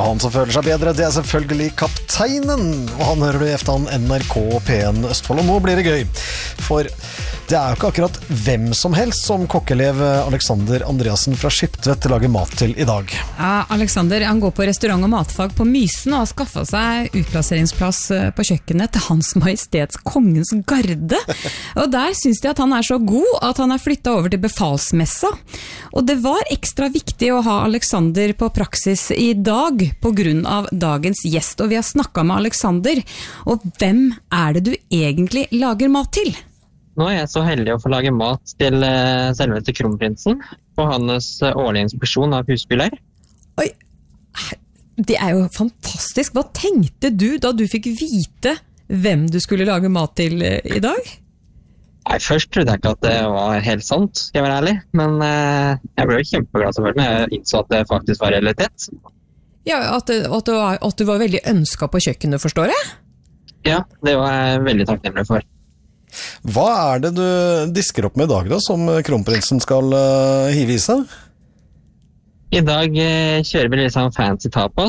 Og han som føler seg bedre, det er selvfølgelig kapteinen. Og han hører du i eftan NRK P1 Østfold. Og nå blir det gøy. For det er jo ikke akkurat hvem som helst som kokkelev Alexander Andreassen fra Skiptvet lager mat til i dag. Ja, Alexander, han går på restaurant- og matfag på Mysen og har skaffet seg utplasseringsplass på kjøkkenet til Hans Majestets Kongens Garde. Og der synes de at han er så god at han er flyttet over til befalsmessa. Og det var ekstra viktig å ha Alexander på praksis i dag på grunn av dagens gjest. Og vi har snakket med Alexander. Og hvem er det du egentlig lager mat til? Nå er jeg så heldig å få lage mat til selveste kronprinsen på hans årlige inspeksjon av husbiler. Oi, det er jo fantastisk. Hva tenkte du da du fikk vite hvem du skulle lage mat til i dag? Nei, først trodde jeg ikke at det var helt sant, skal jeg være ærlig. Men jeg ble jo kjempeglad selvfølgelig, jeg innså at det faktisk var realitet. Ja, at du var veldig ønsket på kjøkkenet, forstår jeg? Ja, det var jeg veldig takknemlig for. Hva er det du disker opp med i dag da, som kronprinsen skal hive i seg? I dag kjører vi litt sånn fancy tapas.